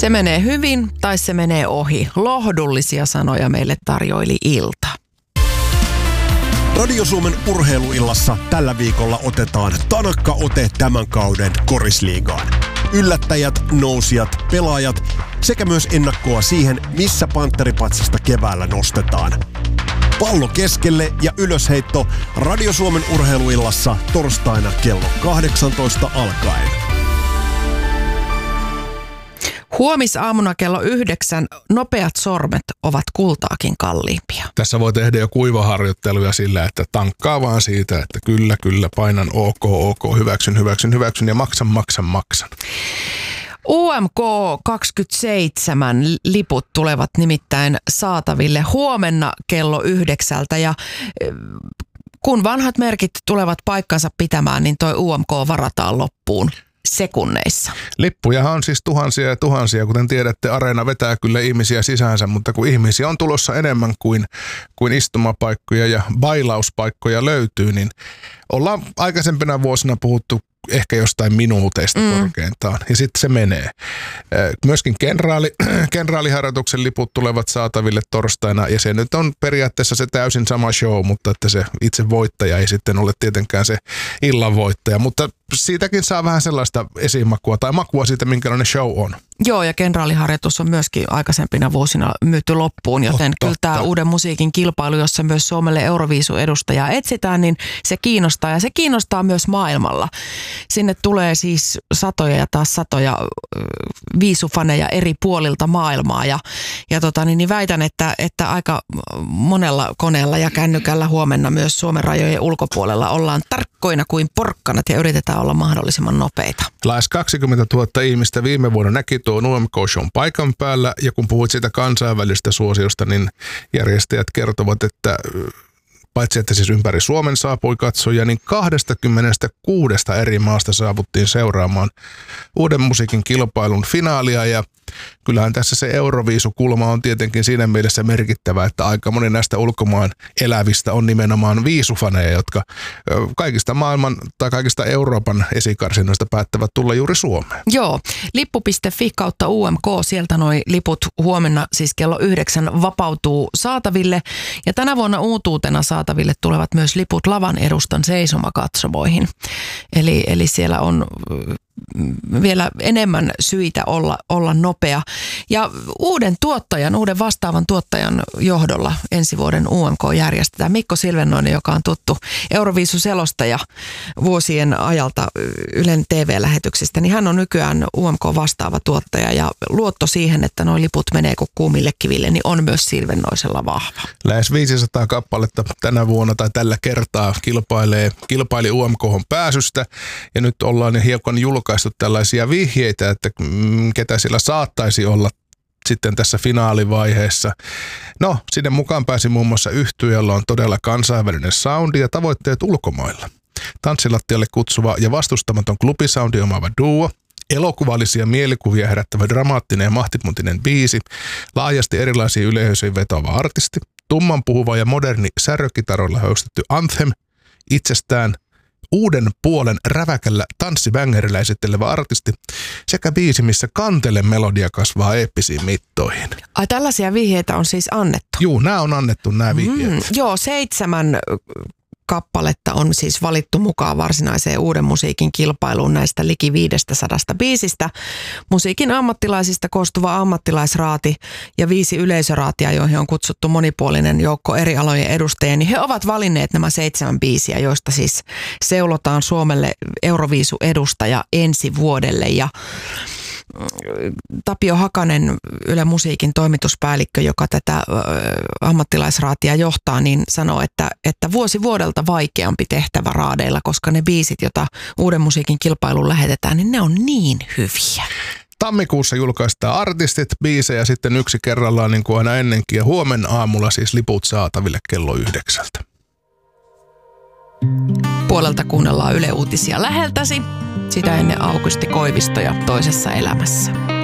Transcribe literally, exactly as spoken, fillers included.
Se menee hyvin tai se menee ohi. Lohdullisia sanoja meille tarjoili ilta. Radio Suomen urheiluillassa tällä viikolla otetaan tanakka ote tämän kauden korisliigaan. Yllättäjät, nousijat, pelaajat sekä myös ennakkoa siihen, missä pantteripatsasta keväällä nostetaan. Pallo keskelle ja ylösheitto Radio Suomen urheiluillassa torstaina kello kahdeksantoista alkaen. Huomisaamuna kello yhdeksän nopeat sormet ovat kultaakin kalliimpia. Tässä voi tehdä jo kuivaharjoitteluja sillä, että tankkaa vaan siitä, että kyllä, kyllä, painan ok, ok, hyväksyn, hyväksyn, hyväksyn ja maksan, maksan, maksan. U M K kaksikymmentäseitsemän liput tulevat nimittäin saataville huomenna kello yhdeksältä ja kun vanhat merkit tulevat paikkansa pitämään, niin toi U M K varataan loppuun sekunneissa. Lippujahan on siis tuhansia ja tuhansia, kuten tiedätte, areena vetää kyllä ihmisiä sisäänsä, mutta kun ihmisiä on tulossa enemmän kuin, kuin istumapaikkoja ja bailauspaikkoja löytyy, niin ollaan aikaisempina vuosina puhuttu ehkä jostain minuuteista mm. korkeintaan, ja sitten se menee. Myöskin kenraali, kenraaliharjoituksen liput tulevat saataville torstaina, ja se nyt on periaatteessa se täysin sama show, mutta että se itse voittaja ei sitten ole tietenkään se illan voittaja, mutta siitäkin saa vähän sellaista esimakua tai makua siitä, minkälainen show on. Joo, ja kenraaliharjoitus on myöskin aikaisempina vuosina myyty loppuun, joten oh, kyllä tämä uuden musiikin kilpailu, jossa myös Suomelle Euroviisu-edustajaa etsitään, niin se kiinnostaa, ja se kiinnostaa myös maailmalla. Sinne tulee siis satoja ja taas satoja viisufaneja eri puolilta maailmaa, ja, ja tota, niin, niin väitän, että, että aika monella koneella ja kännykällä huomenna myös Suomen rajojen ulkopuolella ollaan tarkkoina kuin porkkanat ja yritetään olla mahdollisimman nopeita. Lähes kaksikymmentätuhatta ihmistä viime vuonna näki tuon U M K-shown paikan päällä, ja kun puhuit siitä kansainvälistä suosiosta, niin järjestäjät kertovat, että paitsi että siis ympäri Suomen saapui katsojia, niin kaksikymmentäkuusi eri maasta saavuttiin seuraamaan uuden musiikin kilpailun finaalia, ja kyllähän tässä se Euroviisukulma on tietenkin siinä mielessä merkittävä, että aika moni näistä ulkomaan elävistä on nimenomaan viisufaneja, jotka kaikista maailman tai kaikista Euroopan esikarsinnoista päättävät tulla juuri Suomeen. Joo, lippu piste fi kautta U M K, sieltä noi liput huomenna siis kello yhdeksän vapautuu saataville, ja tänä vuonna uutuutena saataville tulevat myös liput lavan edustan seisomakatsomoihin. Eli, eli siellä on vielä enemmän syitä olla, olla nopea. Ja uuden tuottajan, uuden vastaavan tuottajan johdolla ensi vuoden U M K järjestetään. Mikko Silvennoinen, joka on tuttu Euroviisu-selostaja vuosien ajalta Ylen T V-lähetyksistä, niin hän on nykyään U M K vastaava tuottaja, ja luotto siihen, että nuo liput menee kuin kuumille kiville, niin on myös Silvennoisella vahva. Lähes viisisataa kappaletta tänä vuonna tai tällä kertaa kilpailee, kilpaili U M K:hon pääsystä, ja nyt ollaan jo hiukan julkaistu tällaisia vihjeitä, että ketä siellä saattaisi olla sitten tässä finaalivaiheessa. No, sinne mukaan pääsi muun muassa yhtye, jolla on todella kansainvälinen soundi ja tavoitteet ulkomailla. Tanssilattialle kutsuva ja vastustamaton klubisoundi omaava duo, elokuvallisia mielikuvia herättävä dramaattinen ja mahtipontinen biisi, laajasti erilaisia yleisöihin vetoava artisti, tumman puhuva ja moderni särökitaroilla höystetty anthem, itsestään uuden puolen räväkällä tanssibängerillä esittelevä artisti sekä biisi, missä kantelen melodia kasvaa eeppisiin mittoihin. Ai, tällaisia vihjeitä on siis annettu? Juu, nämä on annettu nämä vihjeet. Mm, joo, seitsemän kappaletta on siis valittu mukaan varsinaiseen uuden musiikin kilpailuun näistä liki viidestäsadasta biisistä. Musiikin ammattilaisista koostuva ammattilaisraati ja viisi yleisöraatia, joihin on kutsuttu monipuolinen joukko eri alojen edustajia, niin he ovat valinneet nämä seitsemän biisiä, joista siis seulotaan Suomelle Euroviisu-edustaja ensi vuodelle. Ja Tapio Hakanen, Yle Musiikin toimituspäällikkö, joka tätä ammattilaisraatia johtaa, niin sanoo, että, että vuosi vuodelta vaikeampi tehtävä raadeilla, koska ne biisit, joita uuden musiikin kilpailuun lähetetään, niin ne on niin hyviä. Tammikuussa julkaistaan artistit, biisejä sitten yksi kerrallaan niin kuin aina ennenkin, ja huomenna aamulla siis liput saataville kello yhdeksältä. Puolelta kuunnellaan Yle Uutisia läheltäsi. Sitä ennen Aukusti Koivisto ja Toisessa elämässä.